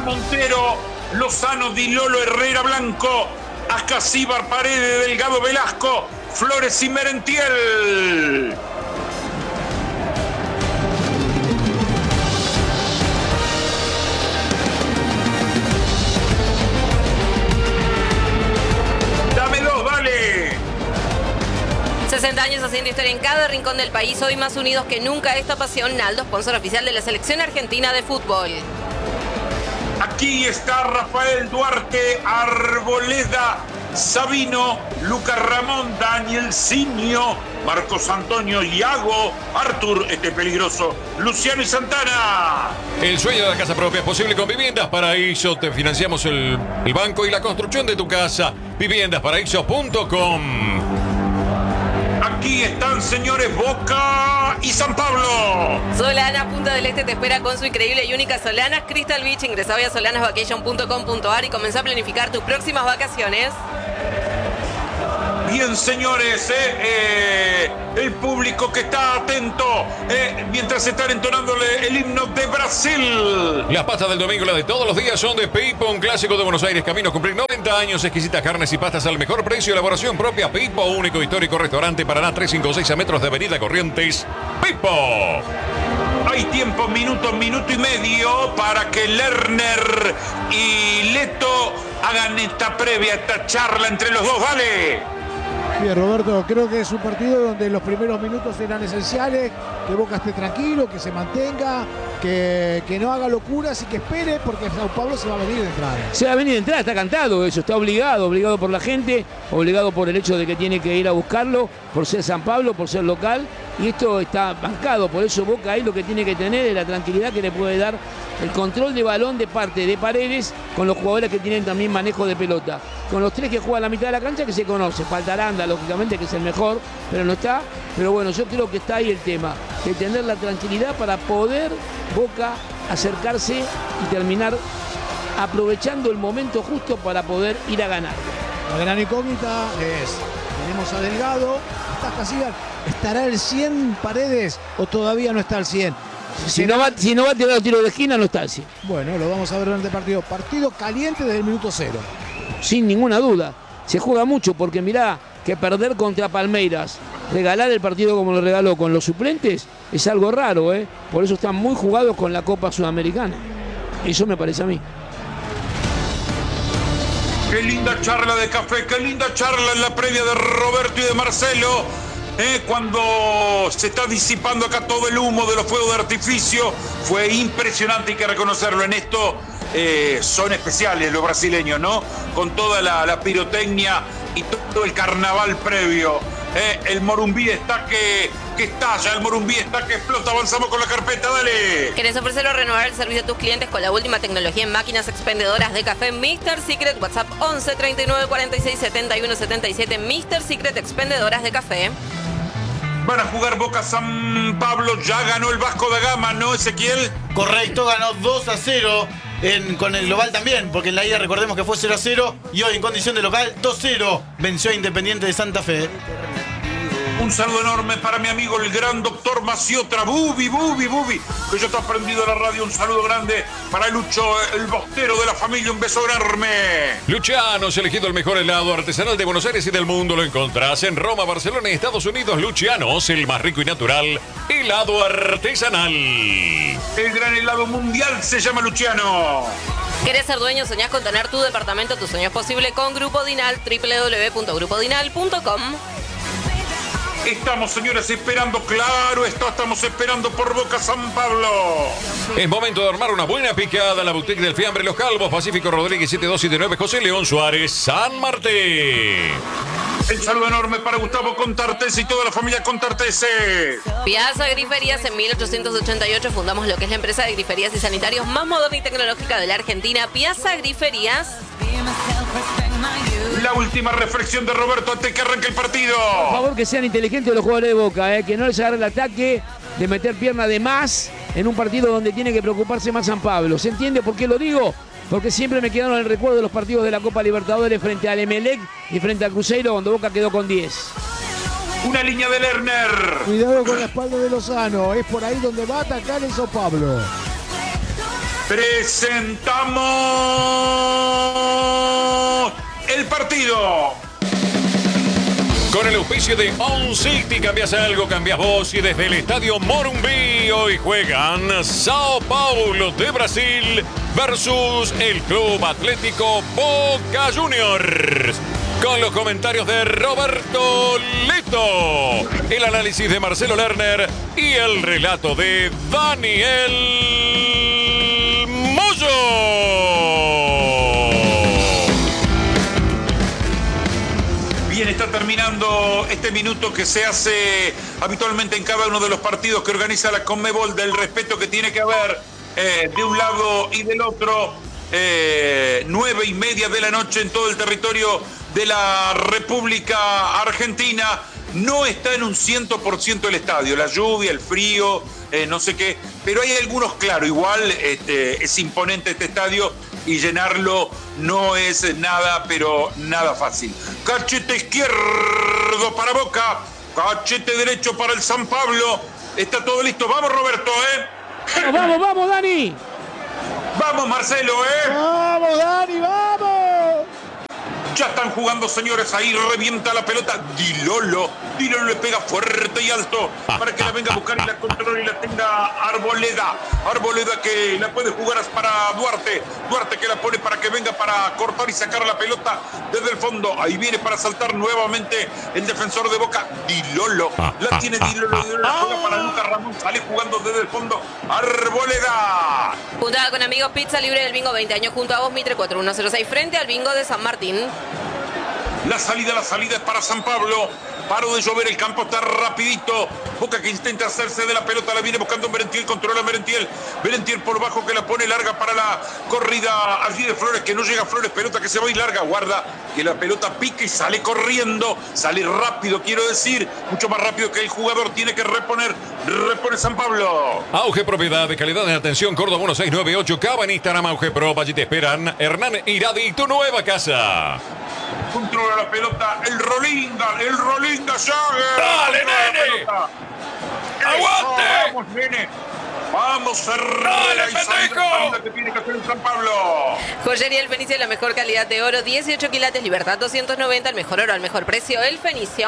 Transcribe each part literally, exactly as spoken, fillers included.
Montero, Lozano, Di Lolo, Herrera, Blanco, Ascasíbar, Paredes, Delgado, Velasco, Flores y Merentiel. Dame dos, dale. sesenta años haciendo historia en cada rincón del país, hoy más unidos que nunca esta pasión. Naldo, sponsor oficial de la selección argentina de fútbol. Aquí está Rafael Duarte, Arboleda, Sabino, Lucas Ramón, Daniel Ciño, Marcos Antonio, Iago, Artur, este peligroso, Luciano y Santana. El sueño de la casa propia es posible con Viviendas Paraíso. Te financiamos el, el banco y la construcción de tu casa. viviendas paraíso punto com. Aquí están, señores, Boca y San Pablo. Solana, Punta del Este te espera con su increíble y única Solanas Crystal Beach. Ingresá hoy a solanas vacation punto com punto a r y comenzá a planificar tus próximas vacaciones. Bien, señores, eh, eh, el público que está atento eh, mientras están entonándole el himno de Brasil. Las pastas del domingo, las de todos los días, son de Pipo, un clásico de Buenos Aires. Camino a cumplir noventa años, exquisitas carnes y pastas al mejor precio. Elaboración propia. Pipo, único histórico restaurante Paraná trescientos cincuenta y seis a metros de Avenida Corrientes. Pipo. Hay tiempo, minuto, minuto y medio para que Lerner y Leto hagan esta previa, esta charla entre los dos. Dale. Bien, Roberto, creo que es un partido donde los primeros minutos serán esenciales, que Boca esté tranquilo, que se mantenga, que, que no haga locuras y que espere, porque Sao Paulo se va a venir de entrada. Se va a venir de entrada, está cantado eso, está obligado, obligado por la gente, obligado por el hecho de que tiene que ir a buscarlo, por ser San Pablo, por ser local, y esto está bancado, por eso Boca ahí lo que tiene que tener es la tranquilidad que le puede dar el control de balón de parte de Paredes, con los jugadores que tienen también manejo de pelota. Con los tres que juegan a la mitad de la cancha que se conoce. Falta Aranda, lógicamente, que es el mejor, pero no está. Pero bueno, yo creo que está ahí el tema, de tener la tranquilidad para poder Boca acercarse y terminar aprovechando el momento justo para poder ir a ganar. La gran incógnita es, tenemos a Delgado, está Casilla, ¿estará el cien Paredes o todavía no está al cien? Si no, va, si no va a tirar los tiros de esquina, no está al cien. Bueno, lo vamos a ver durante el partido. Partido caliente desde el minuto cero. Sin ninguna duda. Se juega mucho porque mirá que perder contra Palmeiras, regalar el partido como lo regaló con los suplentes, es algo raro, ¿eh? Por eso están muy jugados con la Copa Sudamericana. Eso me parece a mí. Qué linda charla de café, qué linda charla en la previa de Roberto y de Marcelo. Eh, cuando se está disipando acá todo el humo de los fuegos de artificio, fue impresionante, hay que reconocerlo. En esto eh, son especiales los brasileños, ¿no? Con toda la, la pirotecnia y todo el carnaval previo. Eh, el Morumbí está que, que estalla, el Morumbí está que explota. Avanzamos con la carpeta, dale. ¿Querés ofrecer o renovar el servicio a tus clientes con la última tecnología en máquinas expendedoras de café mister Secret? WhatsApp once treinta y nueve cuarenta y seis setenta y uno setenta y siete. mister Secret Expendedoras de café. Van a jugar Boca San Pablo, ya ganó el Vasco da Gama, ¿no, Ezequiel? Correcto, ganó dos a cero en, con el global también, porque en la ida recordemos que fue cero a cero y hoy en condición de local dos cero venció a Independiente de Santa Fe. Un saludo enorme para mi amigo el gran doctor Maciotra, Bubi, Bubi, Bubi, que ya está prendido a la radio. Un saludo grande para Lucho, el bostero de la familia, un beso enorme. Luciano's, elegido el mejor helado artesanal de Buenos Aires y del mundo. Lo encontrás en Roma, Barcelona y Estados Unidos. Luciano's, el más rico y natural helado artesanal. El gran helado mundial se llama Luciano. ¿Querés ser dueño? ¿Soñás con tener tu departamento? Tu sueño es posible con Grupo Dinal, doble u doble u doble u punto grupo dinal punto com. Estamos, señores, esperando, claro, esto estamos esperando por Boca San Pablo. Es momento de armar una buena picada en la boutique del fiambre Los Calvos, Pacífico Rodríguez siete dos siete nueve, José León Suárez, San Martín. El saludo enorme para Gustavo Contartese y toda la familia Contartese. Piazza Griferías, en mil ochocientos ochenta y ocho fundamos lo que es la empresa de griferías y sanitarios más moderna y tecnológica de la Argentina. Piazza Griferías. La última reflexión de Roberto antes que arranque el partido. Por favor, que sean inteligentes los jugadores de Boca, eh, que no les agarre el ataque de meter pierna de más en un partido donde tiene que preocuparse más San Pablo. ¿Se entiende por qué lo digo? Porque siempre me quedaron en el recuerdo de los partidos de la Copa Libertadores frente al Emelec y frente al Cruzeiro, donde Boca quedó con diez. Una línea de Lerner. Cuidado con la espalda de Lozano, es por ahí donde va a atacar el Sao Pablo. Presentamos el partido. Con el auspicio de On City, cambias algo, cambias vos. Y desde el estadio Morumbi hoy juegan Sao Paulo de Brasil versus el Club Atlético Boca Juniors. Con los comentarios de Roberto Leto, el análisis de Marcelo Lerner y el relato de Daniel Moyo. Bien, está terminando este minuto que se hace habitualmente en cada uno de los partidos que organiza la Conmebol, del respeto que tiene que haber eh, de un lado y del otro. Eh, nueve y media de la noche en todo el territorio de la República Argentina. No está en un cien por ciento el estadio, la lluvia, el frío, eh, no sé qué, pero hay algunos, claro, igual este, es imponente este estadio y llenarlo no es nada, pero nada fácil. Cachete izquierdo para Boca, cachete derecho para el San Pablo. Está todo listo. Vamos, Roberto, ¿eh? Vamos, vamos, vamos, Dani. Vamos, Marcelo, ¿eh? ¡Vamos, Dani, vamos! Ya están jugando, señores. Ahí revienta la pelota. Dilolo. Dilolo le pega fuerte y alto para que la venga a buscar y la controle y la tenga Arboleda. Arboleda que la puede jugar para Duarte. Duarte que la pone para que venga para cortar y sacar la pelota desde el fondo. Ahí viene para saltar nuevamente el defensor de Boca. Dilolo. La tiene Dilolo. Dilolo la juega para Lucas Ramón. Sale jugando desde el fondo. Arboleda. Juntada con amigos, pizza libre del bingo, veinte años junto a vos, Mitre cuatro uno cero seis, frente al bingo de San Martín. La salida, la salida es para San Pablo. Paro de llover, el campo está rapidito. Boca que intenta hacerse de la pelota, la viene buscando Merentiel, controla Merentiel. Merentiel por bajo que la pone larga para la corrida allí de Flores, que no llega Flores, pelota que se va y larga. Guarda que la pelota pica y sale corriendo. Sale rápido, quiero decir, mucho más rápido que el jugador. Tiene que reponer, repone San Pablo. Auge Propiedad de calidad en atención, Córdoba uno seis nueve ocho, Cava en Instagram, Auge Pro, allí te esperan Hernán Iradi, tu nueva casa. Controla la pelota, el Rolinga, el Rolinga Jagger. ¡Dale, nene! ¡Aguante! Eso, vamos, nene. Vamos, Herrera y salida que tiene que hacer el San Pablo. Joyería El Fenicio, la mejor calidad de oro, dieciocho quilates, Libertad doscientos noventa, el mejor oro al mejor precio, El Fenicio.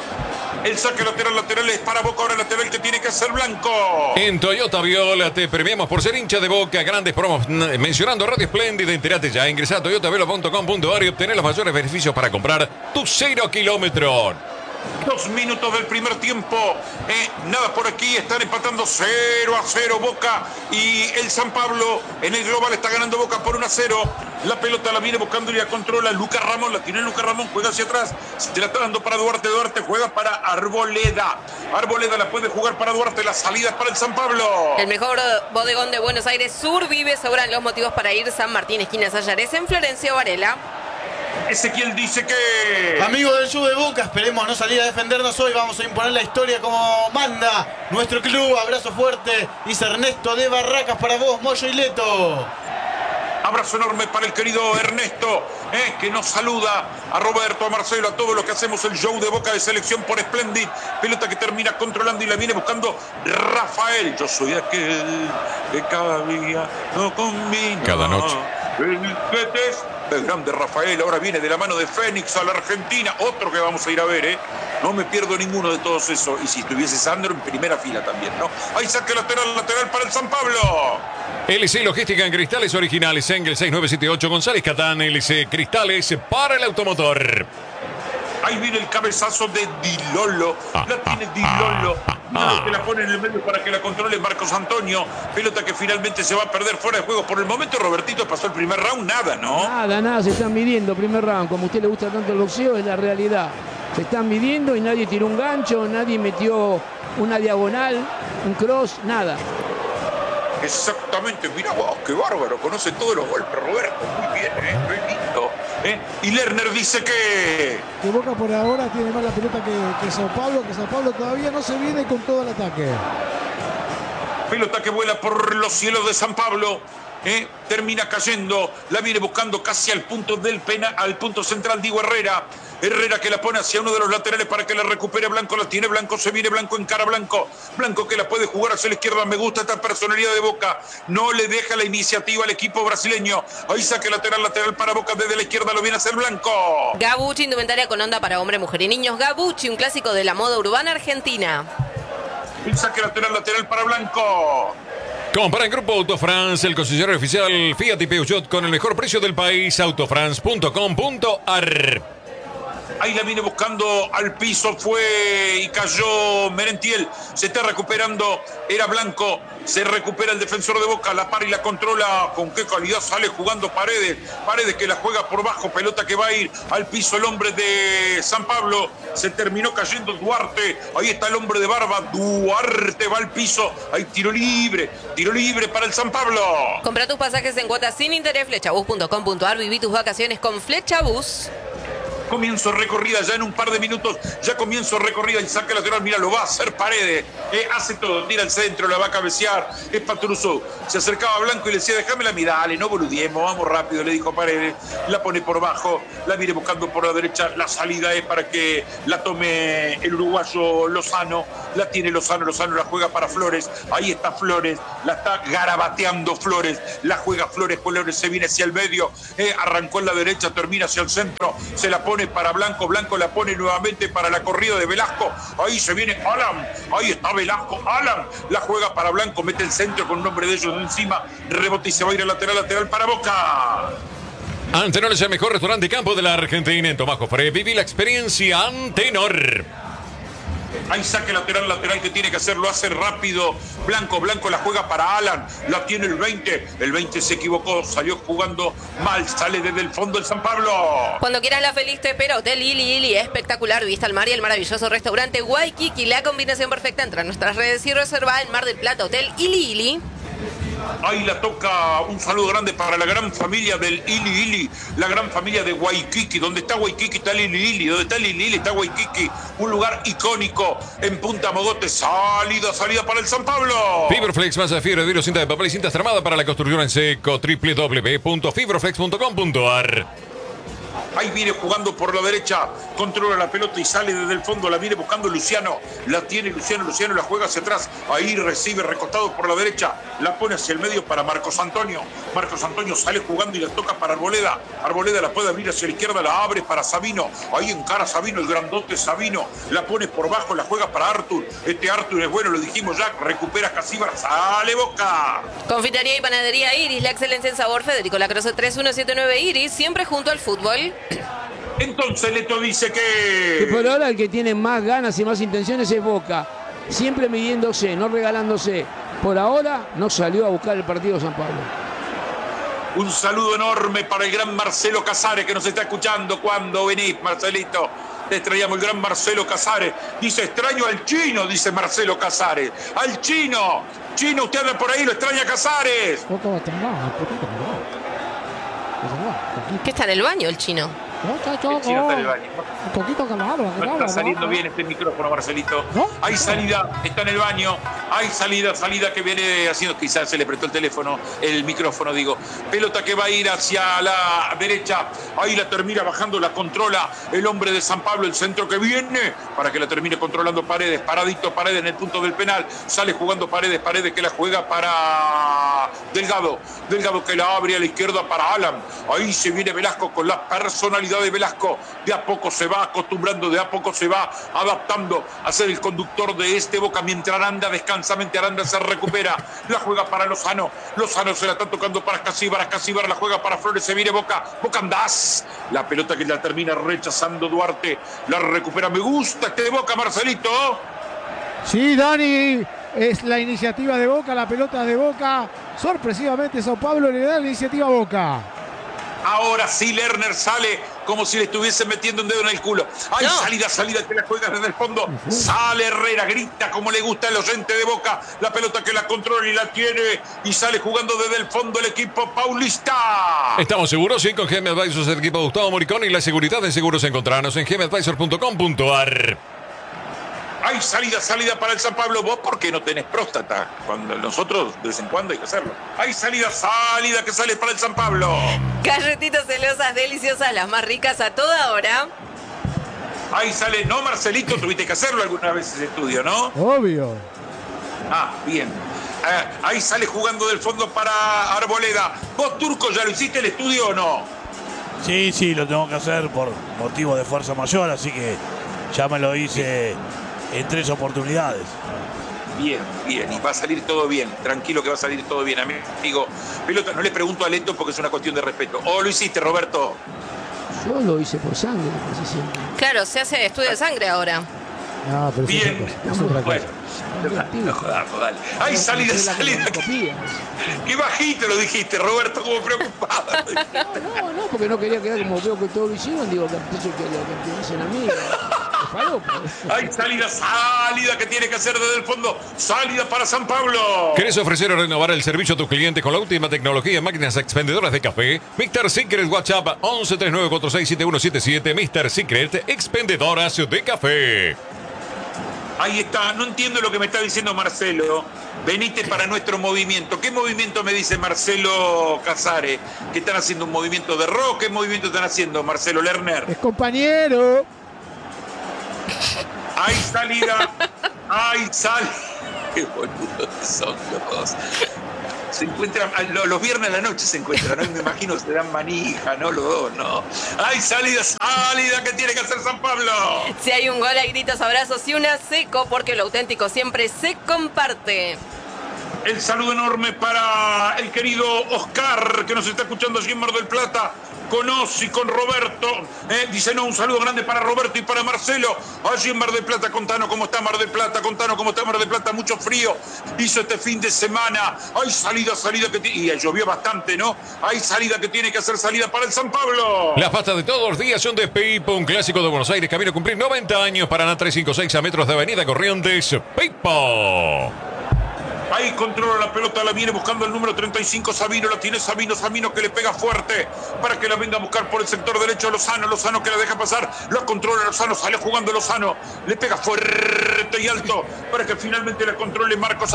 El saque lateral, lateral es para Boca, ahora lateral que tiene que hacer Blanco. En Toyota Viola te premiamos por ser hincha de Boca. Grandes promos mencionando Radio Espléndida. Entérate ya, ingresá a toyota viola punto com punto ar y obtener los mayores beneficios para comprar tu cero kilómetro. Dos minutos del primer tiempo. Eh, nada por aquí. Están empatando cero a cero Boca y el San Pablo. En el global está ganando Boca por uno a cero. La pelota la viene buscando y la controla Lucas Ramón. La tiene Lucas Ramón. Juega hacia atrás. Se la está dando para Duarte. Duarte juega para Arboleda. Arboleda la puede jugar para Duarte. La salida es para el San Pablo. El mejor bodegón de Buenos Aires Sur vive. Sobran los motivos para ir. San Martín, esquina Sayares, en Florencio Varela. Ezequiel dice que... Amigos del show de Boca, esperemos no salir a defendernos hoy. Vamos a imponer la historia como manda nuestro club. Abrazo fuerte. Dice Ernesto de Barracas para vos, Moyo y Leto. Abrazo enorme para el querido Ernesto, eh, que nos saluda, a Roberto, a Marcelo, a todos los que hacemos el show de Boca de selección por Splendid. Pelota que termina controlando y la viene buscando Rafael. Yo soy aquel que cada día no combina. Cada noche. El que te es el grande Rafael. Ahora viene de la mano de Fénix a la Argentina. Otro que vamos a ir a ver, ¿eh? No me pierdo ninguno de todos esos. Y si estuviese Sandro en primera fila también, ¿no? Ahí saque lateral, lateral para el San Pablo. L C Logística en cristales originales, Engel seis nueve siete ocho, González Catán, L C Cristales para el automotor. Ahí viene el cabezazo de Dilolo. La tiene Dilolo. Nada que la pone en el medio para que la controle Marcos Antonio. Pelota que finalmente se va a perder fuera de juego. Por el momento, Robertito pasó el primer round. Nada, ¿no? Nada, nada, se están midiendo primer round. Como a usted le gusta tanto el boxeo, es la realidad. Se están midiendo y nadie tiró un gancho, nadie metió una diagonal, un cross, nada. Exactamente, mira vos, qué bárbaro, conoce todos los golpes, Roberto, muy bien, ¿eh? Muy lindo. ¿eh? Y Lerner dice que... Que Boca por ahora tiene más la pelota que, que Sao Paulo, que Sao Paulo todavía no se viene con todo el ataque. Pelota que vuela por los cielos de San Pablo, ¿eh? Termina cayendo, la viene buscando casi al punto del pena, al punto central Diego Herrera. Herrera que la pone hacia uno de los laterales para que la recupere Blanco. La tiene Blanco, se viene Blanco en cara Blanco. Blanco que la puede jugar hacia la izquierda. Me gusta esta personalidad de Boca. No le deja la iniciativa al equipo brasileño. Ahí saque lateral, lateral para Boca desde la izquierda. Lo viene a hacer Blanco. Gabucci, indumentaria con onda para hombre, mujer y niños. Gabucci, un clásico de la moda urbana argentina. Un saque lateral, lateral para Blanco. Compra en Grupo Autofrance, el concesionario oficial Fiat y Peugeot con el mejor precio del país. autofrance punto com punto ar. Ahí la viene buscando al piso, fue y cayó Merentiel. Se está recuperando, era Blanco. Se recupera el defensor de Boca, la para y la controla. Con qué calidad sale jugando Paredes. Paredes que la juega por bajo, pelota que va a ir al piso el hombre de San Pablo. Se terminó cayendo Duarte. Ahí está el hombre de barba. Duarte va al piso. Hay tiro libre. Tiro libre para el San Pablo. Compra tus pasajes en cuotas sin interés. Flechabus punto com punto ar. Viví tus vacaciones con Flechabus. Comienzo recorrida ya en un par de minutos. Ya comienzo recorrida y saca lateral. Mira, lo va a hacer Paredes. Eh, hace todo. Tira al centro, la va a cabecear. Es Paturuso. Se acercaba a Blanco y le decía, déjame la mirada, dale, no boludiemos, vamos rápido, le dijo Paredes. La pone por bajo. La viene buscando por la derecha. La salida es para que la tome el uruguayo Lozano. La tiene Lozano. Lozano la juega para Flores. Ahí está Flores. La está garabateando Flores. La juega Flores. Flores se viene hacia el medio. Eh, arrancó en la derecha, termina hacia el centro. Se la pone para Blanco, Blanco la pone nuevamente para la corrida de Velasco, ahí se viene Alan, ahí está Velasco, Alan, la juega para Blanco, mete el centro con un hombre de ellos encima, rebota y se va a ir al lateral, lateral para Boca. Antenor es el mejor restaurante campo de la Argentina. En Tomás Jofre, viví la experiencia Antenor. Ahí saque lateral, lateral que tiene que hacer, lo hace rápido. Blanco, Blanco la juega para Alan, la tiene el veinte. El veinte se equivocó, salió jugando mal, sale desde el fondo el San Pablo. Cuando quieras la feliz te espera. Hotel Ili Ili, espectacular. Vista al mar y el maravilloso restaurante Waikiki. La combinación perfecta entre nuestras redes y reserva en Mar del Plata. Hotel Ili Ili. Ahí la toca, un saludo grande para la gran familia del Ili Ili, la gran familia de Waikiki. Donde está Waikiki está el Ili Ili, donde está el Ili Ili está Waikiki. Un lugar icónico en Punta Mogote. Salida, salida para el San Pablo. Fibroflex, masa de fibra de vidrio, cinta de papel y cintas tramadas para la construcción en seco. doble u doble u doble u punto fibroflex punto com punto ar. Ahí viene jugando por la derecha, controla la pelota y sale desde el fondo, la viene buscando Luciano, la tiene Luciano, Luciano la juega hacia atrás, ahí recibe recostado por la derecha, la pone hacia el medio para Marcos Antonio, Marcos Antonio sale jugando y la toca para Arboleda, Arboleda la puede abrir hacia la izquierda, la abre para Sabino, ahí encara Sabino, el grandote Sabino, la pone por bajo, la juega para Artur, este Artur es bueno, lo dijimos ya, recupera Casíbar, sale Boca. Confitería y panadería Iris, la excelencia en sabor. Federico Lacroze tres uno siete nueve Iris, siempre junto al fútbol. Entonces Leto dice Que que... por ahora el que tiene más ganas y más intenciones es Boca. Siempre midiéndose, no regalándose. Por ahora no salió a buscar el partido San Pablo. Un saludo enorme para el gran Marcelo Casares que nos está escuchando. ¿Cuándo venís, Marcelito? Te extrañamos, el gran Marcelo Casares. Dice, extraño al chino, dice Marcelo Casares. ¡Al chino! Chino, usted anda por ahí, lo extraña Casares. ¿Qué está en el baño el chino? El chino está en el baño. Un poquito calado. No está saliendo bien este micrófono, Marcelito. ¿No? Hay salida, está en el baño. Hay salida, salida que viene haciendo. Quizás se le prestó el teléfono, el micrófono, digo. Pelota que va a ir hacia la derecha. Ahí la termina bajando, la controla el hombre de San Pablo. El centro que viene para que la termine controlando Paredes. Paradito Paredes en el punto del penal. Sale jugando Paredes. Paredes que la juega para Delgado. Delgado que la abre a la izquierda para Alan. Ahí se viene Velasco con la personalidad de Velasco. De a poco se va acostumbrando, de a poco se va adaptando a ser el conductor de este Boca. Mientras Aranda descansamente, Aranda se recupera, la juega para Lozano, Lozano se la está tocando para Casíbar, Casíbar la juega para Flores, se viene Boca, Boca andás, la pelota que la termina rechazando Duarte, la recupera. Me gusta este de Boca, Marcelito. Sí, Dani, es la iniciativa de Boca, la pelota de Boca. Sorpresivamente Sao Paulo le da la iniciativa a Boca. Ahora sí, Lerner sale como si le estuviesen metiendo un dedo en el culo. Hay no. salida, salida que la juega desde el fondo. Uh-huh. Sale Herrera, grita como le gusta al oyente de Boca. La pelota que la controla y la tiene. Y sale jugando desde el fondo el equipo paulista. Estamos seguros, sí, con G M Advisors, el equipo de Gustavo Moricón y la seguridad de seguros. Encontrarnos en g m advisor punto com punto ar. Hay salida, salida para el San Pablo. ¿Vos por qué no tenés próstata? Cuando nosotros, de vez en cuando, hay que hacerlo. Hay salida, salida que sale para el San Pablo. Galletitas celosas deliciosas, las más ricas a toda hora. Ahí sale, no, Marcelito, tuviste que hacerlo alguna vez ese estudio, ¿no? Obvio. Ah, bien. Eh, ahí sale jugando del fondo para Arboleda. ¿Vos, Turco, ya lo hiciste el estudio o no? Sí, sí, lo tengo que hacer por motivo de fuerza mayor, así que ya me lo hice en tres oportunidades. Bien, bien, y va a salir todo bien. Tranquilo que va a salir todo bien, amigo. Pelota, no le pregunto a Leto porque es una cuestión de respeto. ¿O lo hiciste, Roberto? Yo lo hice por sangre, casi siempre. Claro, se hace estudio de sangre ahora. No, pero eso es Bien. otra cosa, es otra cosa. Bueno, no jodas, no, dale. Ay, salida, salida. Qué bajito lo dijiste, Roberto, como preocupado. No, no, no, porque no quería quedar como veo que todos lo hicieron, digo que entonces que lo que me dicen a mí. Hay salida, salida que tiene que hacer desde el fondo. Salida para San Pablo. ¿Querés ofrecer o renovar el servicio a tus clientes con la última tecnología en máquinas expendedoras de café? mister Secret WhatsApp once treinta y nueve cuarenta y seis setenta y uno setenta y siete. mister Secret Expendedoras de Café. Ahí está, no entiendo lo que me está diciendo Marcelo. Venite para nuestro movimiento. ¿Qué movimiento me dice Marcelo Casares? ¿Que están haciendo un movimiento de rock? ¿Qué movimiento están haciendo, Marcelo Lerner? Es compañero. Hay salida, hay salida. Qué boludos son los dos. Se encuentran, los viernes a la noche se encuentran, ¿no? Me imagino se dan manija, ¿no? Los dos, ¿no? Hay salida, salida que tiene que hacer San Pablo. Si hay un gol, hay gritos, abrazos y una seco, porque lo auténtico siempre se comparte. El saludo enorme para el querido Oscar, que nos está escuchando allí en Mar del Plata, con Ossi, con Roberto. Eh, dice, no, un saludo grande para Roberto y para Marcelo, allí en Mar del Plata. Contanos cómo está Mar del Plata, contanos cómo está Mar del Plata. Mucho frío hizo este fin de semana. Hay salida, salida que tiene, y llovió bastante, ¿no? Hay salida que tiene que hacer salida para el San Pablo. Las pastas de todos los días son de Pipo, un clásico de Buenos Aires, camino a cumplir noventa años. Paraná trescientos cincuenta y seis a metros de Avenida Corrientes. Pipo. Ahí controla la pelota, la viene buscando el número treinta y cinco, Sabino, la tiene Sabino, Sabino que le pega fuerte para que la venga a buscar por el sector derecho a Lozano, Lozano que la deja pasar, lo controla Lozano, sale jugando Lozano, le pega fuerte y alto para que finalmente la controle Marcos